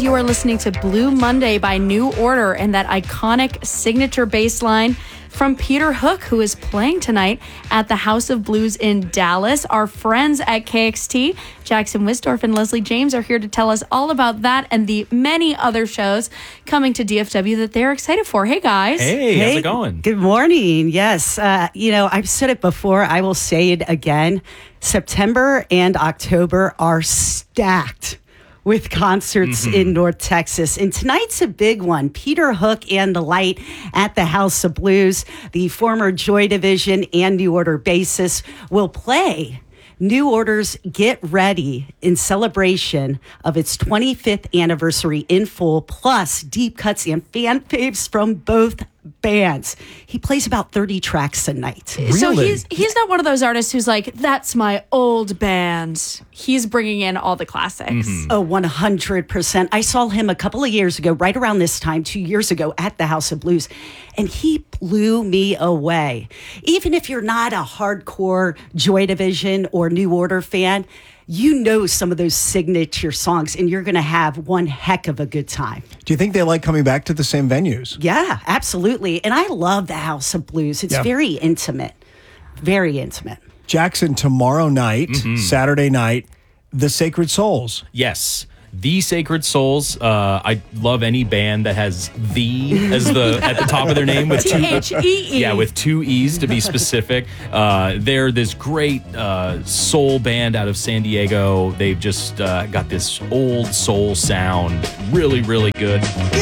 and you are listening to Blue Monday by New Order and that iconic signature bass line from Peter Hook, who is playing tonight at the House of Blues in Dallas. Our friends at KXT, Jackson Wisdorf and Leslie James, are here to tell us all about that and the many other shows coming to DFW that they're excited for. Hey, guys. Hey, how's it going? Good morning. Yes. I've said it before. I will say it again. September and October are stacked with concerts in North Texas. And tonight's a big one. Peter Hook and the Light at the House of Blues. The former Joy Division and New Order bassist will play New Order's Get Ready in celebration of its 25th anniversary in full, plus deep cuts and fan faves from both bands. He plays about 30 tracks a night. Really? So he's not one of those artists who's like, that's my old band. He's bringing in all the classics. Oh, 100%. I saw him a couple of years ago, right around this time, 2 years ago at the House of Blues, and he blew me away. Even if you're not a hardcore Joy Division or New Order fan, you know some of those signature songs, and you're going to have one heck of a good time. Do you think they like coming back to the same venues? Yeah, absolutely. And I love the House of Blues. It's very intimate. Very intimate. Jackson, tomorrow night, Saturday night, The Sacred Souls. Yes. The Sacred Souls. I love any band that has "the" as at the top of their name with T-H-E-E. Yeah, with two E's to be specific. They're this great soul band out of San Diego. They've just got this old soul sound. Really, really good.